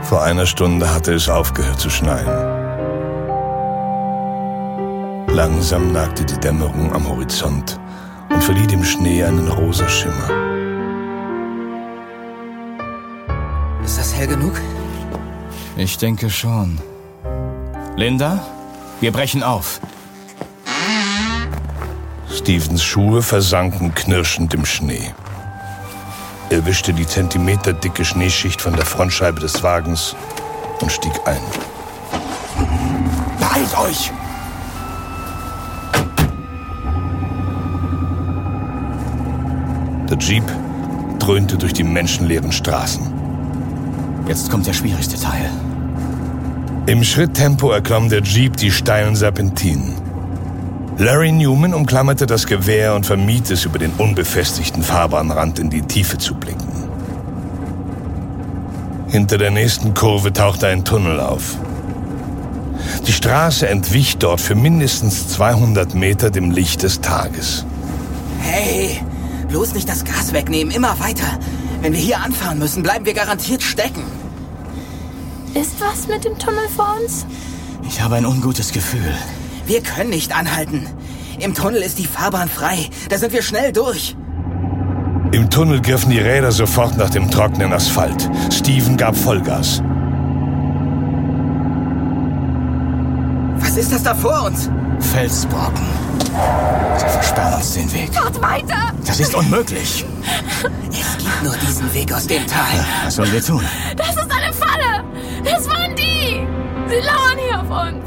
Vor einer Stunde hatte es aufgehört zu schneien. Langsam nagte die Dämmerung am Horizont und verlieh dem Schnee einen rosa Schimmer. Ist das hell genug? Ich denke schon. Linda, wir brechen auf. Stevens Schuhe versanken knirschend im Schnee. Er wischte die zentimeterdicke Schneeschicht von der Frontscheibe des Wagens und stieg ein. Beeilt euch! Der Jeep dröhnte durch die menschenleeren Straßen. Jetzt kommt der schwierigste Teil. Im Schritttempo erklomm der Jeep die steilen Serpentinen. Larry Newman umklammerte das Gewehr und vermied es, über den unbefestigten Fahrbahnrand in die Tiefe zu blicken. Hinter der nächsten Kurve tauchte ein Tunnel auf. Die Straße entwich dort für mindestens 200 Meter dem Licht des Tages. Hey, bloß nicht das Gas wegnehmen, immer weiter. Wenn wir hier anfahren müssen, bleiben wir garantiert stecken. Ist was mit dem Tunnel vor uns? Ich habe ein ungutes Gefühl. Wir können nicht anhalten. Im Tunnel ist die Fahrbahn frei. Da sind wir schnell durch. Im Tunnel griffen die Räder sofort nach dem trockenen Asphalt. Steven gab Vollgas. Was ist das da vor uns? Felsbrocken. Sie versperren uns den Weg. Fahrt weiter! Das ist unmöglich. Es gibt nur diesen Weg aus dem Tal. Was sollen wir tun? Das ist eine Falle! Das waren die! Sie lauern hier auf uns!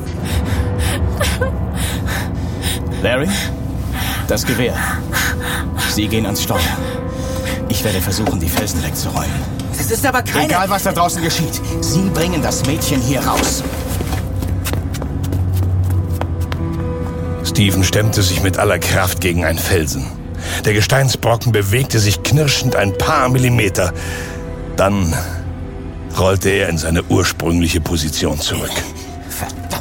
Larry, das Gewehr. Sie gehen ans Steuer. Ich werde versuchen, die Felsen wegzuräumen. Das ist aber keine... Egal, was da draußen geschieht. Sie bringen das Mädchen hier raus. Steven stemmte sich mit aller Kraft gegen einen Felsen. Der Gesteinsbrocken bewegte sich knirschend ein paar Millimeter. Dann rollte er in seine ursprüngliche Position zurück. Verdammt.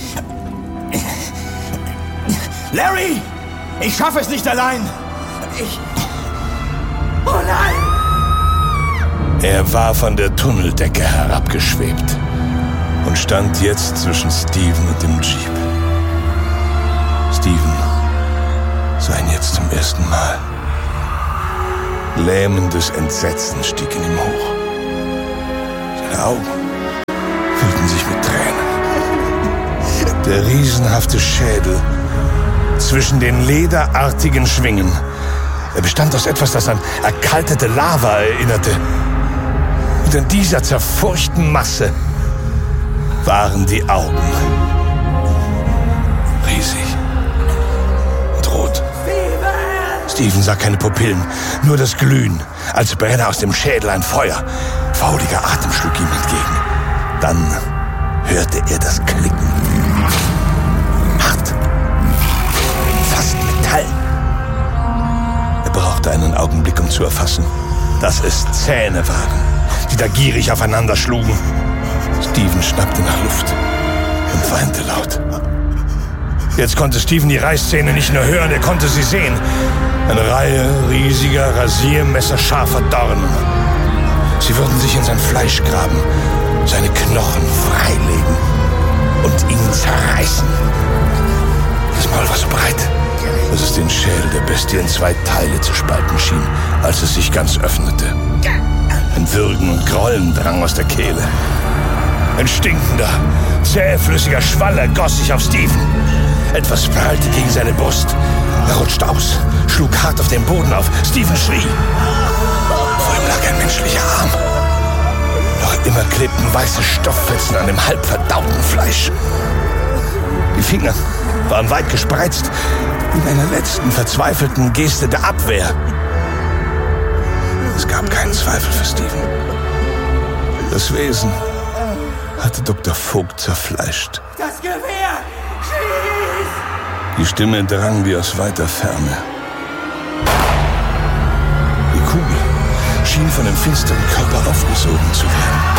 Larry! Ich schaffe es nicht allein! Oh nein! Er war von der Tunneldecke herabgeschwebt und stand jetzt zwischen Steven und dem Jeep. Steven sah ihn jetzt zum ersten Mal. Lähmendes Entsetzen stieg in ihm hoch. Seine Augen füllten sich mit Tränen. Der riesenhafte Schädel zwischen den lederartigen Schwingen. Er bestand aus etwas, das an erkaltete Lava erinnerte. Und in dieser zerfurchten Masse waren die Augen. Riesig und rot. Steven sah keine Pupillen, nur das Glühen, als brenne aus dem Schädel ein Feuer. Fauliger Atem schlug ihm entgegen. Dann hörte er das Klicken. Hart. Fast Metall. Er brauchte einen Augenblick, um zu erfassen, dass es Zähne waren, die da gierig aufeinander schlugen. Steven schnappte nach Luft und weinte laut. Jetzt konnte Steven die Reißzähne nicht nur hören, er konnte sie sehen. Eine Reihe riesiger, rasiermesserscharfer Dornen. Sie würden sich in sein Fleisch graben, seine Knochen freilegen und ihn zerreißen. Das Maul war so breit, dass es den Schädel der Bestie in 2 Teile zu spalten schien, als es sich ganz öffnete. Ein Würgen und Grollen drang aus der Kehle. Ein stinkender, zähflüssiger Schwall ergoss sich auf Steven. Etwas prallte gegen seine Brust. Er rutschte aus, schlug hart auf den Boden auf. Steven schrie. Vor ihm lag ein menschlicher Arm. Noch immer klebten weiße Stofffetzen an dem halb verdauten Fleisch. Die Finger waren weit gespreizt, in einer letzten verzweifelten Geste der Abwehr. Es gab keinen Zweifel für Steven. Das Wesen hatte Dr. Vogt zerfleischt. Das Gewehr! Schieß! Die Stimme drang wie aus weiter Ferne. Die Kugel schien von dem finsteren Körper aufgesogen zu werden.